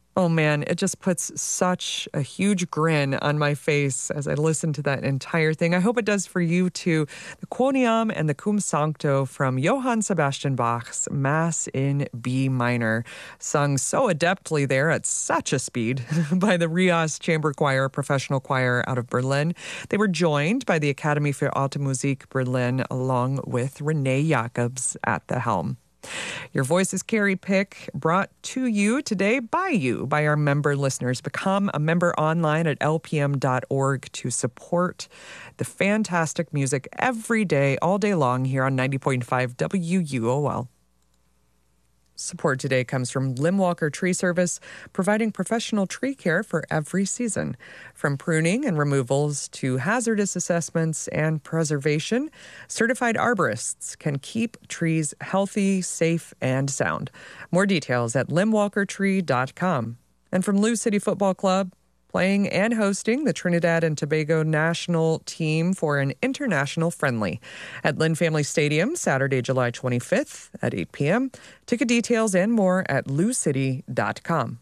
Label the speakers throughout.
Speaker 1: Oh man, it just puts such a huge grin on my face as I listen to that entire thing. I hope it does for you too. The Quoniam and the Cum Sancto from Johann Sebastian Bach's Mass in B minor, sung so adeptly there at such a speed by the Rias Chamber Choir, professional choir out of Berlin. They were joined by the Academy für Alte Musik Berlin along with Renee Jacobs at the helm. Your Voices Carry pick brought to you today by our member listeners. Become a member online at lpm.org to support the fantastic music every day, all day long here on 90.5 WUOL. Support today comes from Limwalker Tree Service, providing professional tree care for every season. From pruning and removals to hazardous assessments and preservation, certified arborists can keep trees healthy, safe, and sound. More details at limwalkertree.com. And from Lou City Football Club, playing and hosting the Trinidad and Tobago national team for an international friendly at Lynn Family Stadium, Saturday, July 25th at 8 p.m. Ticket details and more at loucity.com.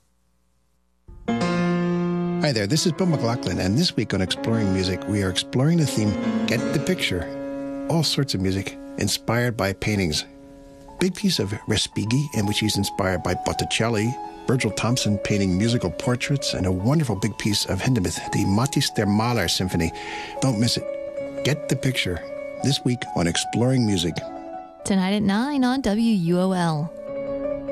Speaker 2: Hi there, this is Bill McLaughlin, and this week on Exploring Music, we are exploring the theme, Get the Picture. All sorts of music inspired by paintings. Big piece of Respighi, in which he's inspired by Botticelli, Virgil Thompson painting musical portraits, and a wonderful big piece of Hindemith, the Matthäus der Maler Symphony. Don't miss it. Get the Picture. This week on Exploring Music.
Speaker 3: Tonight at 9 on WUOL.